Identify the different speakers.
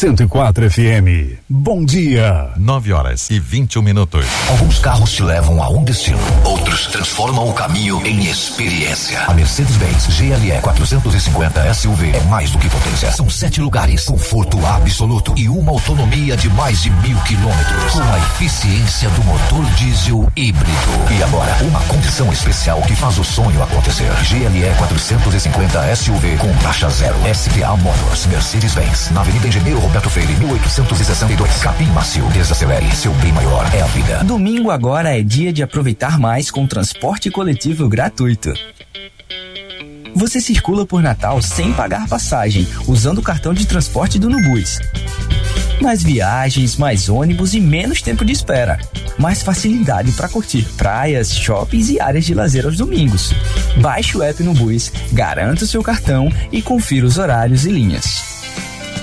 Speaker 1: 104 FM. Bom dia.
Speaker 2: 9h21.
Speaker 3: Alguns carros te levam a um destino, outros transformam o caminho em experiência. A Mercedes-Benz GLE 450 SUV é mais do que potência. São 7 lugares, conforto absoluto e uma autonomia de mais de 1000 quilômetros, com a eficiência do motor diesel híbrido. E agora, uma condição especial que faz o sonho acontecer. GLE 450 SUV com taxa zero. SPA Motors, Mercedes-Benz, na Avenida Engenheiro Roberto Freire, 1862. Capim Macio, desacelere, seu bem maior é a vida.
Speaker 4: Domingo agora é dia de aproveitar mais com transporte coletivo gratuito. Você circula por Natal sem pagar passagem, usando o cartão de transporte do Nubus. Mais viagens, mais ônibus e menos tempo de espera. Mais facilidade para curtir praias, shoppings e áreas de lazer aos domingos. Baixe o app Nubus, garanta o seu cartão e confira os horários e linhas.